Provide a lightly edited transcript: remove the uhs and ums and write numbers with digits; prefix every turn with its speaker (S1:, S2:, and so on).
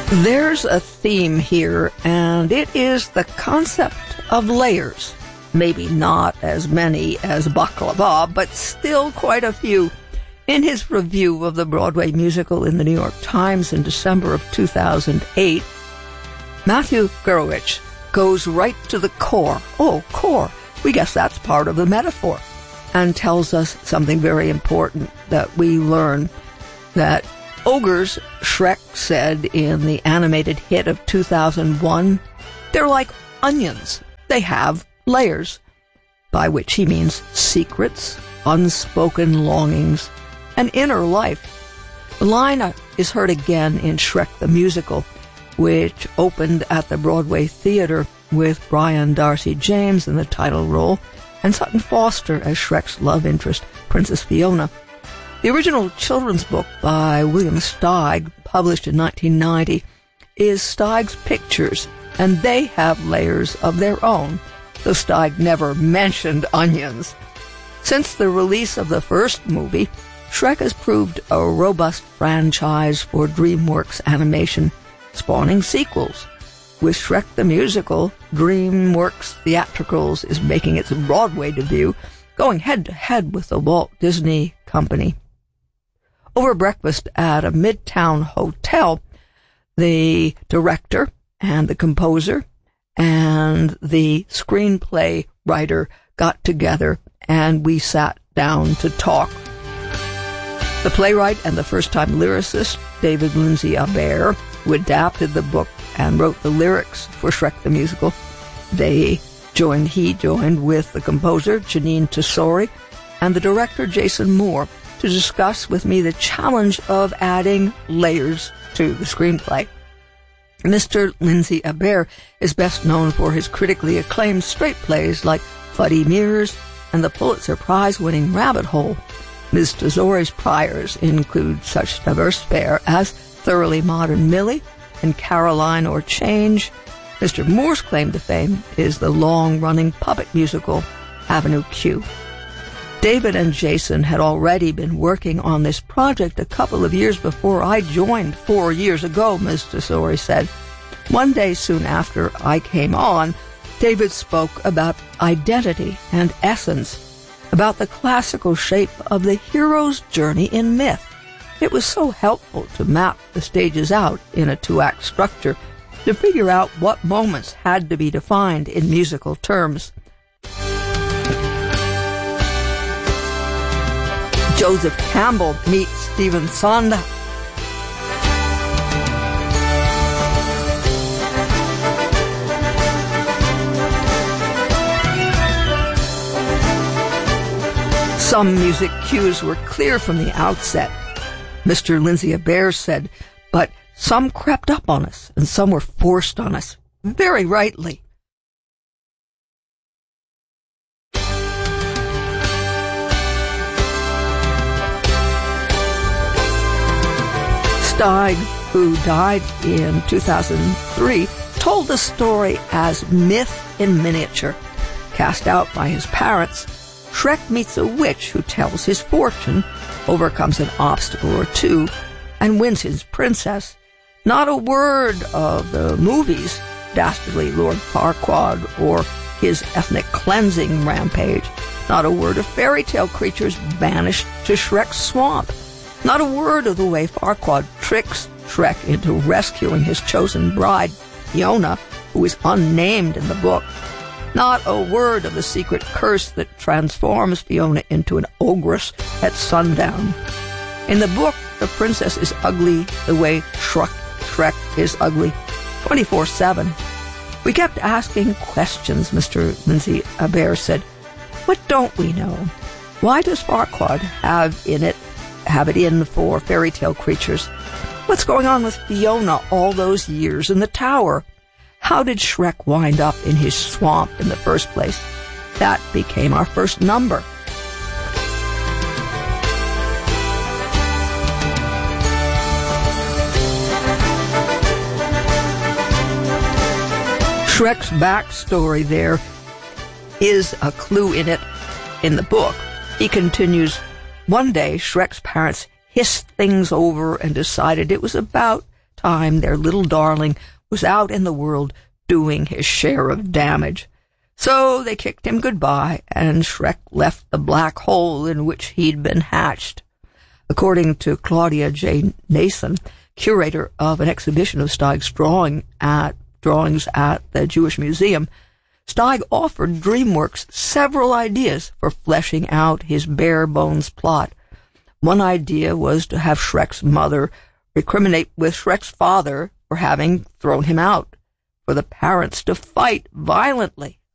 S1: There's a theme here, and it is the concept of layers. Maybe not as many as Baklava, but still quite a few. In his review of the Broadway musical in the New York Times in December of 2008, Matthew Gurewitz goes right to the core. Oh, core. We guess that's part of the metaphor. And tells us something very important that we learn, that ogres, Shrek said in the animated hit of 2001, they're like onions. They have layers, by which he means secrets, unspoken longings, and inner life. The line is heard again in Shrek the Musical, which opened at the Broadway Theater with Brian Darcy James in the title role and Sutton Foster as Shrek's love interest, Princess Fiona. The original children's book by William Steig, published in 1990, is Steig's pictures, and they have layers of their own, though Steig never mentioned onions. Since the release of the first movie, Shrek has proved a robust franchise for DreamWorks Animation, spawning sequels. With Shrek the Musical, DreamWorks Theatricals is making its Broadway debut, going head-to-head with the Walt Disney Company. Over breakfast at a Midtown hotel, the director and the composer and the screenplay writer got together, and we sat down to talk. The playwright and the first-time lyricist, David Lindsay Abaire, who adapted the book and wrote the lyrics for Shrek the Musical, he joined with the composer, Janine Tesori, and the director, Jason Moore, to discuss with me the challenge of adding layers to the screenplay. Mr. Lindsay Abaire is best known for his critically acclaimed straight plays like Bloody Mirrors and the Pulitzer Prize-winning Rabbit Hole. Ms. Tesori's priors include such diverse fare as Thoroughly Modern Millie and Caroline or Change. Mr. Moore's claim to fame is the long-running puppet musical Avenue Q. David and Jason had already been working on this project a couple of years before I joined 4 years ago, Ms. Tesori said. One day soon after I came on, David spoke about identity and essence, about the classical shape of the hero's journey in myth. It was so helpful to map the stages out in a 2-act structure, to figure out what moments had to be defined in musical terms. Joseph Campbell meets Stephen Sonda. Some music cues were clear from the outset, Mr. Lindsay Abaire said, but some crept up on us and some were forced on us, very rightly. Steig, who died in 2003, told the story as myth in miniature. Cast out by his parents, Shrek meets a witch who tells his fortune, overcomes an obstacle or two, and wins his princess. Not a word of the movies, Dastardly Lord Farquaad, or his ethnic cleansing rampage. Not a word of fairy tale creatures banished to Shrek's swamp. Not a word of the way Farquaad tricks Shrek into rescuing his chosen bride, Fiona, who is unnamed in the book. Not a word of the secret curse that transforms Fiona into an ogress at sundown. In the book, the princess is ugly the way Shrek is ugly, 24/7. We kept asking questions, Mr. Lindsay Abaire said. What don't we know? Why does Farquaad have it in for fairy tale creatures? What's going on with Fiona all those years in the tower? How did Shrek wind up in his swamp in the first place? That became our first number. Shrek's backstory there is a clue in it in the book. He continues, one day Shrek's parents hissed things over and decided it was about time their little darling was out in the world doing his share of damage. So they kicked him goodbye, and Shrek left the black hole in which he'd been hatched. According to Claudia J. Nason, curator of an exhibition of Steig's drawings at the Jewish Museum, Steig offered DreamWorks several ideas for fleshing out his bare-bones plot. One idea was to have Shrek's mother recriminate with Shrek's father for having thrown him out, for the parents to fight violently